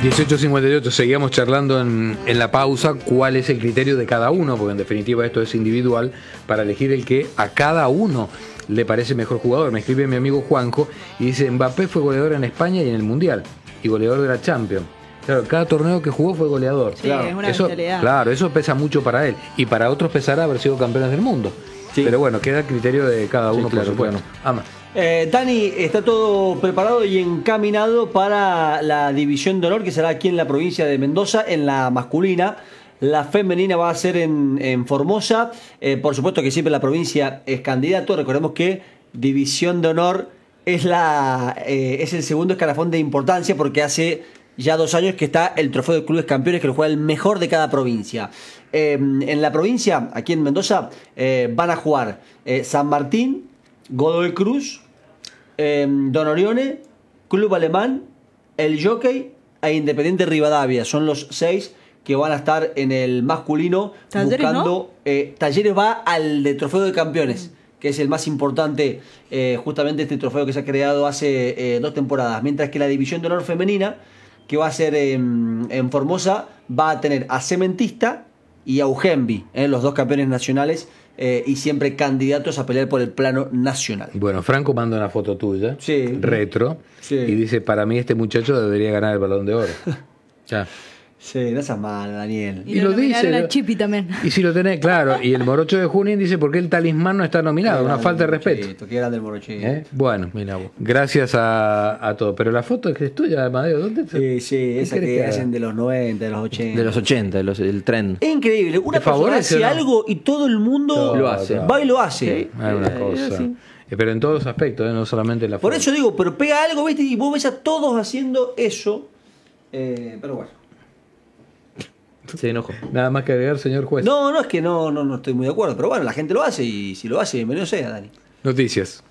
18:58, seguíamos charlando en la pausa cuál es el criterio de cada uno, porque en definitiva esto es individual, para elegir el que a cada uno le parece mejor jugador. Me escribe mi amigo Juanjo y dice: Mbappé fue goleador en España y en el Mundial, y goleador de la Champions. Claro, cada torneo que jugó fue goleador. Sí, claro, es una mentalidad. Claro, eso pesa mucho para él, y para otros pesará haber sido campeones del mundo. Sí. Pero bueno, queda el criterio de cada uno, claro, por supuesto. Claro. Dani, está todo preparado y encaminado para la división de honor que será aquí en la provincia de Mendoza, en la masculina. La femenina va a ser en Formosa. Por supuesto que siempre la provincia es candidato. Recordemos que división de honor es el segundo escalafón de importancia, porque hace ya 2 años que está el trofeo de clubes campeones, que lo juega el mejor de cada provincia. En la provincia, aquí en Mendoza, van a jugar San Martín, Godoy Cruz, Don Orione, Club Alemán, el Jockey e Independiente Rivadavia. Son los 6 que van a estar en el masculino. Talleres, buscando. ¿No? Talleres va al de Trofeo de Campeones, que es el más importante, justamente este trofeo que se ha creado hace 2 temporadas. Mientras que la división de honor femenina, que va a ser en Formosa, va a tener a Cementista y a Ugembi, los 2 campeones nacionales. Y siempre candidatos a pelear por el plano nacional. Bueno, Franco manda una foto tuya, sí, retro, sí, y dice: para mí este muchacho debería ganar el Balón de Oro. Ya. Sí, no seas mal, Daniel. Y lo dice. A Chipi también. Y si lo tenés, claro. Y el Morocho de Junín dice: ¿por qué el Talismán no está nominado? Una falta de respeto. Qué grande el Morochito. Bueno, gracias a todos. Pero la foto es tuya, Amadeo. ¿Dónde está? Sí, esa que hacen de los 90, de los 80. De los 80, el tren. Es increíble. Una persona hace algo y todo el mundo lo hace. Va y lo hace. Sí, es una cosa. Pero en todos los aspectos, no solamente en la foto. Por eso digo, pero pega algo, ¿viste? Y vos ves a todos haciendo eso. Pero bueno. Se enojó. Nada más que agregar, señor juez. No, es que no estoy muy de acuerdo. Pero bueno, la gente lo hace, y si lo hace, bienvenido sea, Dani. Noticias.